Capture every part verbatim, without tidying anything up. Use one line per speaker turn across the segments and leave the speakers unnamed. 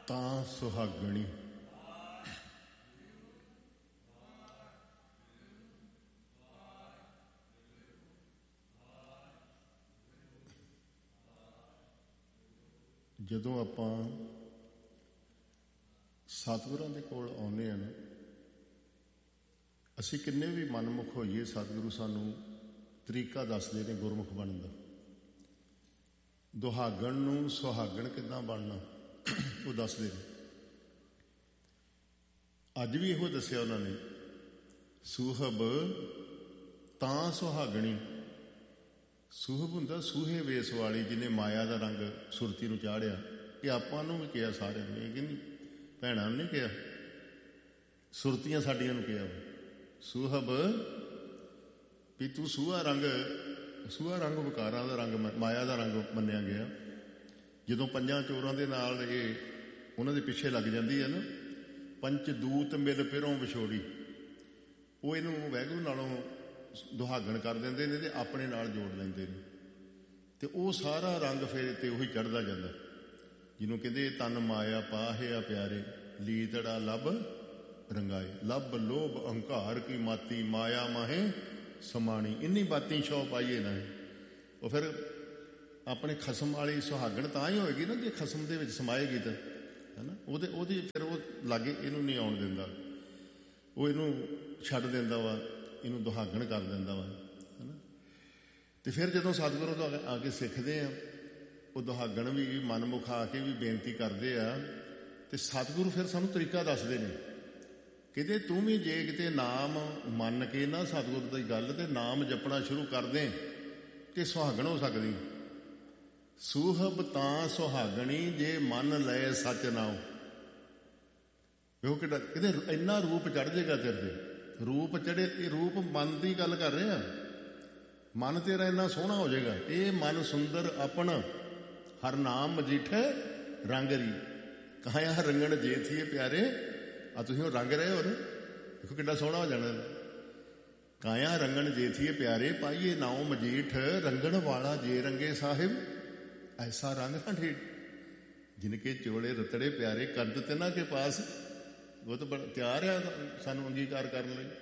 ਤਾਂ ਸੁਹਾਗਣੀ। ਜਦੋਂ ਆਪਾਂ ਸਤਿਗੁਰਾਂ ਦੇ ਕੋਲ ਆਉਂਦੇ ਹਾਂ ਨਾ, ਅਸੀਂ ਕਿੰਨੇ ਵੀ ਮਨਮੁਖ ਹੋਈਏ, ਸਤਿਗੁਰੂ ਸਾਨੂੰ ਤਰੀਕਾ ਦੱਸਦੇ ਨੇ ਗੁਰਮੁਖ ਬਣਨ ਦਾ। ਦੁਹਾਗਣ ਨੂੰ ਸੁਹਾਗਣ ਕਿੱਦਾਂ ਬਣਨਾ ਉਹ ਦੱਸਦੇ ਨੇ। ਅੱਜ ਵੀ ਇਹੋ ਦੱਸਿਆ ਉਹਨਾਂ ਨੇ, ਸੂਹਬ ਤਾਂ ਸੁਹਾਗਣੀ। ਸੂਹਬ ਹੁੰਦਾ ਸੂਹੇ ਵੇਸ ਵਾਲੀ, ਜਿਹਨੇ ਮਾਇਆ ਦਾ ਰੰਗ ਸੁਰਤੀ ਨੂੰ ਚਾੜਿਆ। ਇਹ ਆਪਾਂ ਨੂੰ ਵੀ ਕਿਹਾ ਸਾਰਿਆਂ ਨੂੰ, ਇਹ ਕਿ ਨਹੀਂ ਭੈਣਾਂ ਨੂੰ ਨਹੀਂ ਕਿਹਾ, ਸੁਰਤੀਆਂ ਸਾਡੀਆਂ ਨੂੰ ਕਿਹਾ। ਸੂਹਬ ਵੀ ਤੂੰ ਸੂਹਾ ਰੰਗ, ਸੂਹਾ ਰੰਗ ਵਿਕਾਰਾਂ ਦਾ ਰੰਗ, ਮਾਇਆ ਦਾ ਰੰਗ ਮੰਨਿਆ ਗਿਆ। ਜਦੋਂ ਪੰਜਾਂ ਚੋਰਾਂ ਦੇ ਨਾਲ ਇਹ ਉਹਨਾਂ ਦੇ ਪਿੱਛੇ ਲੱਗ ਜਾਂਦੀ ਹੈ ਨਾ, ਪੰਚ ਦੂਤ ਮਿਲ ਫਿਰੋਂ ਵਿਛੋੜੀ, ਉਹ ਇਹਨੂੰ ਵਾਹਿਗੁਰੂ ਨਾਲੋਂ ਦੁਹਾਗਣ ਕਰ ਦਿੰਦੇ ਨੇ ਤੇ ਆਪਣੇ ਨਾਲ ਜੋੜ ਲੈਂਦੇ ਨੇ। ਤੇ ਉਹ ਸਾਰਾ ਰੰਗ ਫਿਰ ਤੇ ਉਹੀ ਚੜ੍ਹਦਾ ਜਾਂਦਾ, ਜਿਹਨੂੰ ਕਹਿੰਦੇ ਤਨ ਮਾਇਆ ਪਾਹਿਆ ਪਿਆਰੇ, ਲੀਤੜਾ ਲੱਭ ਰੰਗਾਏ। ਲੱਭ ਲੋਭ ਅਹੰਕਾਰ ਕੀ ਮਾਤੀ, ਮਾਇਆ ਮਾਹੇ ਸਮਾਣੀ, ਇੰਨੀ ਬਾਤੀ ਸ਼ੌ ਪਾਈਏ ਨਾ। ਉਹ ਫਿਰ ਆਪਣੇ ਖਸਮ ਵਾਲੀ ਸੁਹਾਗਣ ਤਾਂ ਹੀ ਹੋਏਗੀ ਨਾ ਜੇ ਖਸਮ ਦੇ ਵਿੱਚ ਸਮਾਏਗੀ ਤਾਂ, ਹੈ ਨਾ। ਉਹਦੇ ਉਹਦੀ ਫਿਰ ਉਹ ਲਾਗੇ ਇਹਨੂੰ ਨਹੀਂ ਆਉਣ ਦਿੰਦਾ, ਉਹ ਇਹਨੂੰ ਛੱਡ ਦਿੰਦਾ ਵਾ, ਇਹਨੂੰ ਦੁਹਾਗਣ ਕਰ ਦਿੰਦਾ ਵਾ, ਹੈ ਨਾ। ਤੇ ਫਿਰ ਜਦੋਂ ਸਤਿਗੁਰੂ ਤੋਂ ਆ ਕੇ ਸਿੱਖਦੇ ਆ, ਉਹ ਦੁਹਾਗਣ ਵੀ ਮਨਮੁਖ ਆ ਕੇ ਵੀ ਬੇਨਤੀ ਕਰਦੇ ਆ, ਤੇ ਸਤਿਗੁਰੂ ਫਿਰ ਸਾਨੂੰ ਤਰੀਕਾ ਦੱਸਦੇ ਨੇ। ਕਹਿੰਦੇ ਤੂੰ ਵੀ ਜੇ ਕਿਤੇ ਨਾਮ ਮੰਨ ਕੇ ਨਾ ਸਤਿਗੁਰੂ ਦੀ ਗੱਲ ਤੇ ਨਾਮ ਜਪਣਾ ਸ਼ੁਰੂ ਕਰ ਦੇ ਤੇ ਸੁਹਾਗਣ ਹੋ ਸਕਦੀ। ਸੂਹਬ ਤਾਂ ਸੁਹਾਗਣੀ, ਜੇ ਮੰਨ ਲਏ ਸੱਚ ਨਾਉ। ਵੇਖੋ ਕਿੱਡਾ, ਕਹਿੰਦੇ ਇੰਨਾ ਰੂਪ ਚੜ੍ਹ ਜਾਏਗਾ ਤੇਰੇ ਤੇ। ਰੂਪ ਚੜੇ, ਇਹ ਰੂਪ ਮਨ ਦੀ ਗੱਲ ਕਰ ਰਹੇ ਆ। ਮਨ ਤੇਰਾ ਇੰਨਾ ਸੋਹਣਾ ਹੋ ਜਾਏਗਾ। ਇਹ ਮਨ ਸੁੰਦਰ ਆਪਣ, ਹਰ ਨਾਮ ਮਜੀਠੇ ਰੰਗਰੀ, ਕਾਇਆ ਰੰਗਣ ਜੇ ਥੀਏ ਪਿਆਰੇ। ਆ ਤੁਸੀਂ ਉਹ ਰੰਗ ਰਹੇ ਹੋ ਨਾ, ਦੇਖੋ ਕਿੱਡਾ ਸੋਹਣਾ ਹੋ ਜਾਣਾ। ਕਾਇਆ ਰੰਗਣ ਜੇ ਥੀਏ ਪਿਆਰੇ, ਪਾਈਏ ਨਾਉ ਮਜੀਠ ਰੰਗਣ ਵਾਲਾ ਜੇ ਰੰਗੇ ਸਾਹਿਬ। ਐਸਾ ਰੰਗ ਨਾ ਠੇਠ ਜਿਨਕੇ ਚੋਲੇ ਰਤੜੇ ਪਿਆਰੇ, ਕੰਦ ਤਿੰਨਾਂ ਕੇ ਪਾਸ। ਉਹ ਤਾਂ ਬੜਾ ਤਿਆਰ ਆ ਸਾਨੂੰ ਅੰਗੀਕਾਰ ਕਰਨ ਲਈ।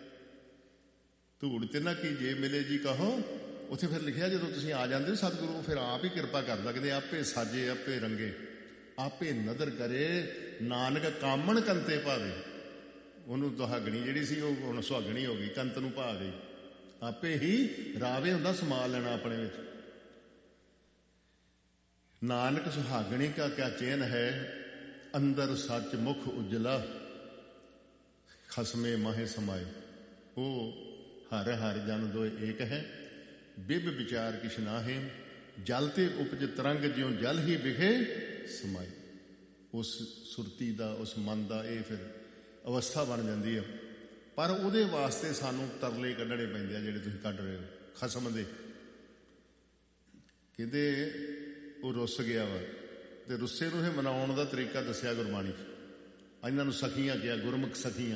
ਧੂੜ ਤਿੰਨਾਂ ਕੀ ਜੇ ਮਿਲੇ ਜੀ ਕਹੋ। ਉੱਥੇ ਫਿਰ ਲਿਖਿਆ ਜਦੋਂ ਤੁਸੀਂ ਆ ਜਾਂਦੇ ਹੋ ਸਤਿਗੁਰੂ ਫਿਰ ਆਪ ਹੀ ਕਿਰਪਾ ਕਰਦਾ, ਕਹਿੰਦੇ ਆਪੇ ਸਾਜੇ ਆਪੇ ਰੰਗੇ, ਆਪੇ ਨਦਰ ਕਰੇ ਨਾਨਕ ਕਾਮਣ ਕੰਤੇ ਭਾਵੇ। ਉਹਨੂੰ ਦੁਹਾਗਣੀ ਜਿਹੜੀ ਸੀ ਉਹ ਹੁਣ ਸੁਹਾਗਣੀ ਹੋ ਗਈ, ਕੰਤ ਨੂੰ ਭਾ ਗਈ। ਆਪੇ ਹੀ ਰਾਵੇ ਹੁੰਦਾ ਸਮਾ ਲੈਣਾ ਆਪਣੇ ਵਿੱਚ। ਨਾਨਕ ਸੁਹਾਗਣੀ ਕਾ ਕਿਆ ਚੈਨ ਹੈ, ਅੰਦਰ ਸੱਚ ਮੁਖ ਉਜਲਾ, ਖਸਮੇ ਮਾਹੇ ਸਮਾਏ। ਉਹ ਹਰ ਹਰ ਜਨ ਦੋਇ ਏਕ ਹੈ, ਬਿਬ ਵਿਚਾਰ ਕਿਛ ਨਾਹੇ, ਜਲ ਤੇ ਉਪਜ ਤਰੰਗ ਜਿਉ ਜਲ ਹੀ ਵਿਖੇ ਸਮਾਈ। ਉਸ ਸੁਰਤੀ ਦਾ, ਉਸ ਮਨ ਦਾ ਇਹ ਫਿਰ ਅਵਸਥਾ ਬਣ ਜਾਂਦੀ ਹੈ। ਪਰ ਉਹਦੇ ਵਾਸਤੇ ਸਾਨੂੰ ਤਰਲੇ ਕੱਢਣੇ ਪੈਂਦੇ ਆ ਜਿਹੜੇ ਤੁਸੀਂ ਕੱਢ ਰਹੇ ਹੋ ਖਸਮ ਦੇ। ਕਹਿੰਦੇ ਉਹ ਰੁੱਸ ਗਿਆ ਵਾ, ਤੇ ਰੁੱਸੇ ਨੂੰ ਇਹ ਮਨਾਉਣ ਦਾ ਤਰੀਕਾ ਦੱਸਿਆ ਗੁਰਬਾਣੀ 'ਚ। ਇਹਨਾਂ ਨੂੰ ਸਖੀਆਂ ਕਿਹਾ, ਗੁਰਮੁਖ ਸਖੀਆਂ।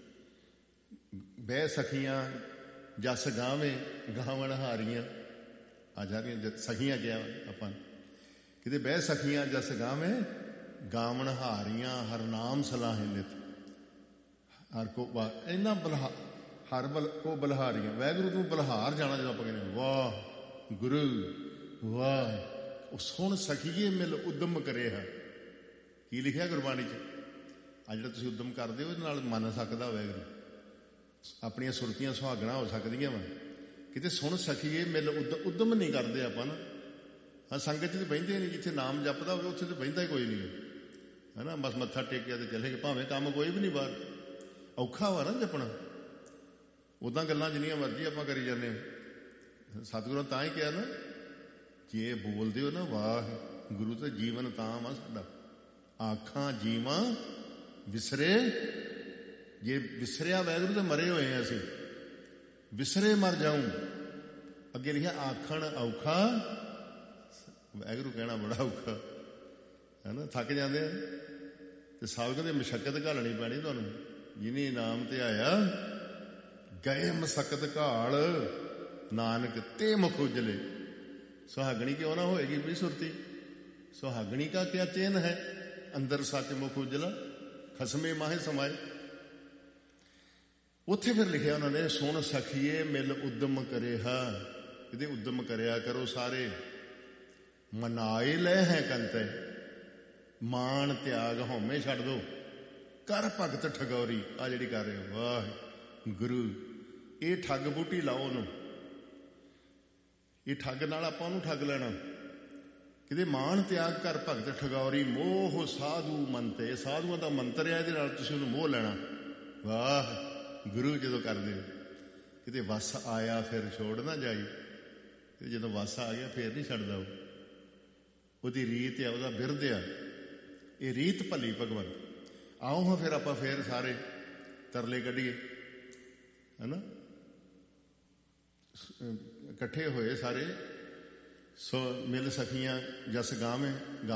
ਬਹਿ ਸਖੀਆਂ ਜਸ ਗਾਵੇਂ ਗਾਵਣ ਹਾਰੀਆਂ, ਆ ਜਾ ਰਹੀਆਂ ਸਖੀਆਂ ਕਿਹਾ ਆਪਾਂ। ਕਿਤੇ ਬਹਿ ਸਖੀਆਂ ਜਸ ਗਾਵੇਂ ਗਾਵਣ ਹਾਰੀਆਂ, ਹਰ ਨਾਮ ਸਲਾਹੇ ਨਿਤ। ਹਰ ਕੋ ਇਹਨਾਂ ਬਲਹਾ ਹਰ ਬਲ ਕੋ ਬਲਹਾਰੀਆਂ। ਵਾਹਿਗੁਰੂ ਤੂੰ ਬਲਹਾਰ ਜਾਣਾ ਜਦੋਂ ਆਪਾਂ ਕਹਿੰਦੇ ਵਾਹ ਗੁਰੂ ਵਾਹ। ਉਹ ਸੁਣ ਸਖੀਏ ਮਿਲ ਉਦਮ ਕਰੇ ਹੈ। ਕੀ ਲਿਖਿਆ ਗੁਰਬਾਣੀ 'ਚ? ਆ ਜਿਹੜਾ ਤੁਸੀਂ ਉਦਮ ਕਰਦੇ ਹੋ ਇਹਦੇ ਨਾਲ ਮੰਨ ਸਕਦਾ ਵਾਹਿਗੁਰੂ। ਆਪਣੀਆਂ ਸੁਰਤੀਆਂ ਸੁਹਾਗਣਾ ਹੋ ਸਕਦੀਆਂ ਵਾ। ਕਿਤੇ ਸੁਣ ਸਕੀਏ ਮਿਲ ਉਦ ਉਦਮ ਨਹੀਂ ਕਰਦੇ ਆਪਾਂ ਨਾ। ਹਾਂ ਸੰਗਤ 'ਚ ਤਾਂ ਬਹਿੰਦੇ ਨਹੀਂ, ਜਿੱਥੇ ਨਾਮ ਜਪਦਾ ਹੋਵੇ ਉੱਥੇ ਤਾਂ ਬਹਿੰਦਾ ਹੀ ਕੋਈ ਨਹੀਂ ਹੈ ਨਾ। ਬਸ ਮੱਥਾ ਟੇਕਿਆ ਤੇ ਚਲੇ ਗਏ, ਭਾਵੇਂ ਕੰਮ ਕੋਈ ਵੀ ਨਹੀਂ ਬਾਹਰ। ਔਖਾ ਵਾ ਨਾ ਜਪਣਾ। ਉੱਦਾਂ ਗੱਲਾਂ ਜਿੰਨੀਆਂ ਮਰਜ਼ੀ ਆਪਾਂ ਕਰੀ ਜਾਂਦੇ ਹਾਂ। ਸਤਿਗੁਰਾਂ ਤਾਂ ਹੀ ਕਿਹਾ ਨਾ, ਜੇ ਬੋਲਦੇ ਹੋ ਨਾ ਵਾਹ ਗੁਰੂ ਤਾਂ ਜੀਵਨ ਤਾਂ ਵਾ ਸਾਡਾ। ਆਖਾਂ ਜੀਵਾਂ ਵਿਸਰੇ, ਜੇ ਵਿਸਰਿਆ ਵਾਹਿਗੁਰੂ ਤਾਂ ਮਰੇ ਹੋਏ ਆ ਅਸੀਂ। ਵਿਸਰੇ ਮਰ ਜਾਊਂ। ਅੱਗੇ ਲਿਖਿਆ ਆਖਣ ਔਖਾ, ਵਾਹਿਗੁਰੂ ਕਹਿਣਾ ਬੜਾ ਔਖਾ ਹੈ ਨਾ। ਥੱਕ ਜਾਂਦੇ ਆ ਤੇ ਸਭ ਕਹਿੰਦੇ ਮਸ਼ੱਕਤ ਘਾਲਣੀ ਪੈਣੀ ਤੁਹਾਨੂੰ। ਜਿਹਨੇ ਨਾਮ ਤੇ ਆਇਆ ਗਏ ਮਸਕਤ ਘਾਲ, ਨਾਨਕ ਤੇ ਮੁਖ ਉਜਲੇ। ਸੁਹਾਗਣੀ ਕਿਉਂ ਨਾ ਹੋਏਗੀ ਵੀ ਸੁਰਤੀ? ਸੁਹਾਗਣੀ ਕਾ ਕਿਆ ਚਿੰਨ ਹੈ, ਅੰਦਰ ਸੱਚ ਮੁਖ ਉਜਲਾ ਖਸਮੇ ਮਾਹੇ ਸਮਾਏ। ਉੱਥੇ ਫਿਰ ਲਿਖਿਆ ਉਹਨਾਂ ਨੇ, ਸੁਣ ਸਖੀਏ ਮਿਲ ਉਦਮ ਕਰਿਆ, ਇਹਦੇ ਉਦਮ ਕਰਿਆ ਕਰੋ ਸਾਰੇ। ਮਨਾਏ ਲੈ ਹੈ ਕੰਤੈ, ਮਾਣ ਤਿਆਗ ਹਉਮੈ ਛੱਡ ਦੋ, ਕਰ ਭਗਤ ਠਗੌਰੀ। ਆ ਜਿਹੜੀ ਕਰ ਰਹੇ ਹੋ, ਵਾਹ ਗੁਰੂ, ਇਹ ਠੱਗ ਬੂਟੀ ਲਾਓ ਉਹਨੂੰ। ਇਹ ਠੱਗ ਨਾਲ ਆਪਾਂ ਉਹਨੂੰ ਠੱਗ ਲੈਣਾ। ਕਿਤੇ ਮਾਣ ਤਿਆਗ ਕਰ ਭਗਤ ਠਗੌਰੀ, ਮੋਹ ਸਾਧੂ ਮੰਤੇ। ਸਾਧੂਆਂ ਦਾ ਮੰਤਰ ਹੈ, ਇਹਦੇ ਨਾਲ ਤੁਸੀਂ ਉਹਨੂੰ ਮੋਹ ਲੈਣਾ। ਵਾਹ ਗੁਰੂ, ਜਦੋਂ ਕਰਦੇ ਹੋ ਕਿਤੇ ਵਸ ਆਇਆ ਫਿਰ ਛੋੜ ਨਾ ਜਾਈ। ਤੇ ਜਦੋਂ ਵਸ ਆ ਗਿਆ ਫਿਰ ਨਹੀਂ ਛੱਡਦਾ ਉਹ। ਉਹਦੀ ਰੀਤ ਆ, ਉਹਦਾ ਬਿਰਧ ਆ। ਇਹ ਰੀਤ ਭਲੀ ਭਗਵੰਤ। ਆਓ ਹਾਂ ਫਿਰ ਆਪਾਂ ਫਿਰ ਸਾਰੇ ਤਰਲੇ ਕੱਢੀਏ, ਹੈ ਨਾ। ਇਕੱਠੇ ਹੋਏ ਸਾਰੇ। ਸੋ ਮਿਲ ਸਖੀਆਂ ਜਸ ਗਾਵੇਂ ਗਾ